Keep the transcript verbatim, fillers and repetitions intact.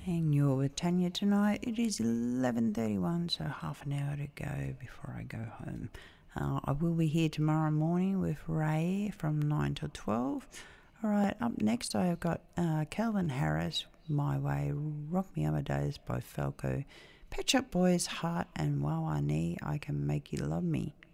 And you're with Tanya tonight. It is eleven thirty-one, so half an hour to go before I go home. Uh, I will be here tomorrow morning with Ray from nine till twelve. All right, up next I have got uh, Calvin Harris, My Way, Rock Me Amadeus by Falco, Pet Shop Boys, Heart, and Wawani, I Can Make You Love Me.